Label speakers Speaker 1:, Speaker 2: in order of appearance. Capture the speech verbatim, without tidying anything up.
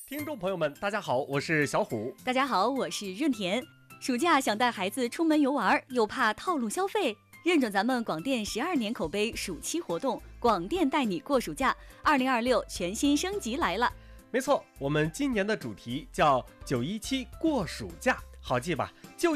Speaker 1: 听众朋友们，大家好，我是小虎。
Speaker 2: 大家好，我是润田。暑假想带孩子出门游玩，又怕套路消费，认准咱们广电十二年口碑暑期活动，广电带你过暑假，二零二六全新升级来了。
Speaker 1: 没错，我们今年的主题叫九一七过暑假，好记吧？